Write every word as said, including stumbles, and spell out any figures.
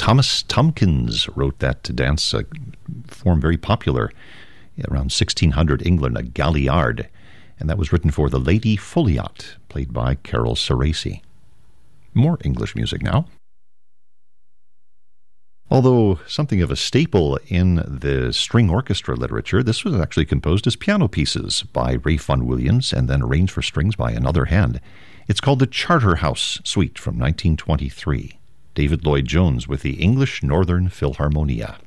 Thomas Tomkins wrote that dance, a form very popular around sixteen hundred England, a galliard, and that was written for the Lady Folliot, played by Carol Ceresi. More English music now. Although something of a staple in the string orchestra literature, this was actually composed as piano pieces by Ralph Vaughan Williams and then arranged for strings by another hand. It's called the Charterhouse Suite from nineteen twenty-three. David Lloyd Jones with the English Northern Philharmonia.